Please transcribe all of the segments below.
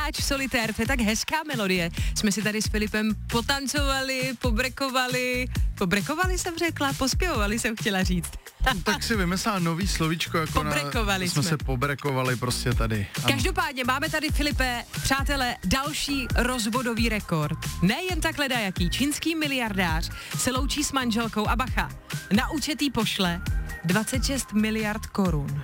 Koláč solitér, to je tak hezká melodie. Jsme si tady s Filipem potancovali, pobrekovali jsem řekla, pospěvovali jsem chtěla říct. Tak si vymyslela nový slovíčko, jako Pobrekovali jsme se pobrekovali prostě tady. Ano. Každopádně máme tady, Filipe, přátelé, další rozvodový rekord. Nejen tak ledajaký, čínský miliardář se loučí s manželkou a bacha, na účet jí pošle 26 miliard korun.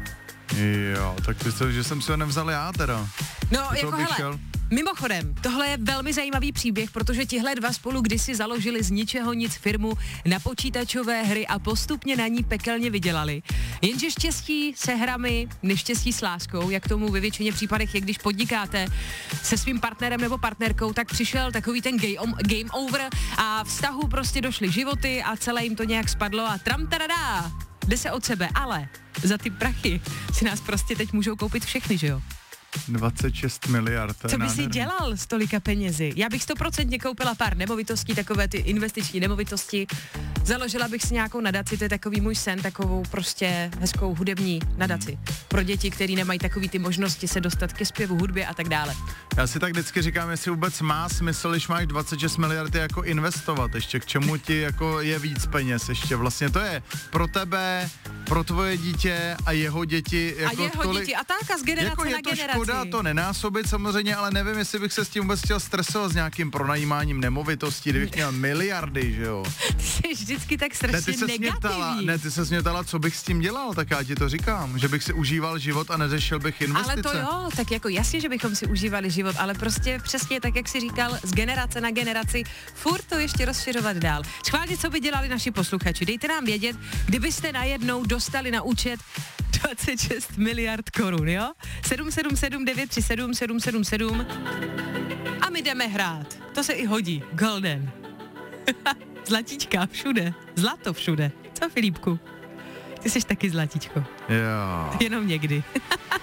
Jo, tak ty, že jsem si ho nevzal já teda. No, jako hele, mimochodem, tohle je velmi zajímavý příběh, protože tihle dva spolu kdysi založili z ničeho nic firmu na počítačové hry a postupně na ní pekelně vydělali. Jenže štěstí se hrami, neštěstí s láskou, jak tomu ve většině případech je, když podnikáte se svým partnerem nebo partnerkou, tak přišel takový ten game over a vztahu prostě došly životy a celé jim to nějak spadlo a tramtaradá, jde se od sebe, ale za ty prachy si nás prostě teď můžou koupit všechny, že jo? 26 miliard. Co by si dělal s tolika penězi? Já bych 100% koupila pár nemovitostí, takové ty investiční nemovitosti. Založila bych si nějakou nadaci, to je takový můj sen, takovou prostě hezkou hudební nadaci. Pro děti, který nemají takový ty možnosti se dostat ke zpěvu, hudbě a tak dále. Já si tak vždycky říkám, jestli vůbec má smysl, když máš 26 miliard jako investovat, ještě k čemu ti jako je víc peněz, ještě vlastně to je pro tebe, pro tvoje dítě a jeho děti. Jako a jeho děti a tak a z generace jako na je to generaci. Škoda to nenásobit samozřejmě, ale nevím, jestli bych se s tím vůbec chtěl stresovat s nějakým pronajímáním nemovitostí, kdybych měl miliardy, že jo. Ty jsi vždycky tak strašně negativní. Ty se mě ptala, co bych s tím dělal, tak já ti to říkám, že bych si užíval život a neřešil bych investice. Ale to jo, tak jako jasně, že bychom si užívali život, ale prostě přesně tak, jak jsi říkal, z generace na generaci, furt to ještě rozšiřovat dál. Schválně, co by dělali naši posluchači, dejte nám vědět, kdybyste najednou dostali na účet 26 miliard korun, jo? 777 937 777 a my jdeme hrát. To se i hodí. Golden. Zlatíčka všude. Zlato všude. Co, Filipku? Ty jsi taky zlatíčko. Jo. Jenom někdy.